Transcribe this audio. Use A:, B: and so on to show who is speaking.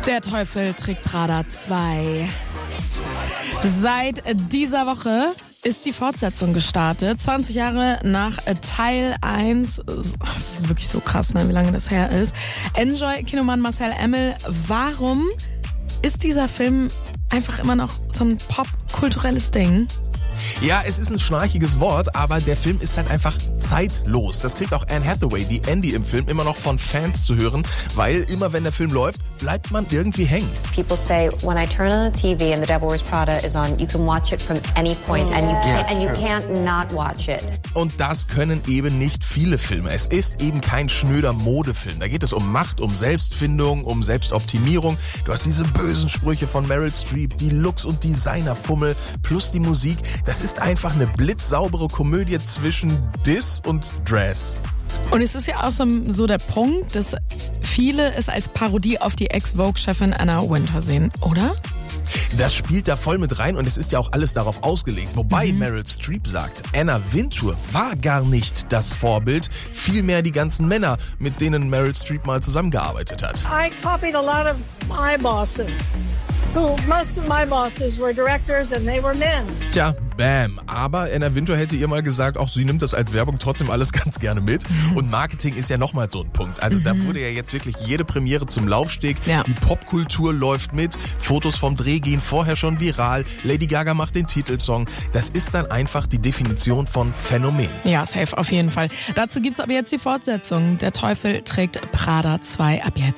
A: Der Teufel trägt Prada 2. Seit dieser Woche ist die Fortsetzung gestartet. 20 Jahre nach Teil 1. Das ist wirklich so krass, ne, wie lange das her ist. Enjoy-Kinomann Marcel Emmel, warum ist dieser Film einfach immer noch so ein popkulturelles Ding?
B: Ja, es ist ein schnarchiges Wort, aber der Film ist halt einfach zeitlos. Das kriegt auch Anne Hathaway, die Andy im Film, immer noch von Fans zu hören, weil immer wenn der Film läuft, bleibt man irgendwie hängen.
C: People say, when I turn on the TV and The Devil Wears Prada is on, you can watch it from any point and you can't not watch it.
B: Und das können eben nicht viele Filme. Es ist eben kein schnöder Modefilm. Da geht es um Macht, um Selbstfindung, um Selbstoptimierung. Du hast diese bösen Sprüche von Meryl Streep, die Looks- und Designerfummel plus die Musik. Das ist einfach eine blitzsaubere Komödie zwischen Diss und Dress.
A: Und es ist ja auch so der Punkt, dass viele es als Parodie auf die Ex-Vogue-Chefin Anna Wintour sehen, oder?
B: Das spielt da voll mit rein und es ist ja auch alles darauf ausgelegt. Wobei Meryl Streep sagt, Anna Wintour war gar nicht das Vorbild, vielmehr die ganzen Männer, mit denen Meryl Streep mal zusammengearbeitet hat.
D: I copied a lot of my bosses. Most of my bosses were directors and they were men.
B: Tja, bam. Aber Anna Wintour hätte ihr mal gesagt, auch sie nimmt das als Werbung trotzdem alles ganz gerne mit. Und Marketing ist ja nochmal so ein Punkt. Also da wurde ja jetzt wirklich jede Premiere zum Laufsteg.
A: Ja.
B: Die Popkultur läuft mit. Fotos vom Dreh gehen vorher schon viral. Lady Gaga macht den Titelsong. Das ist dann einfach die Definition von Phänomen.
A: Ja, safe, auf jeden Fall. Dazu gibt's aber jetzt die Fortsetzung. Der Teufel trägt Prada 2 ab jetzt.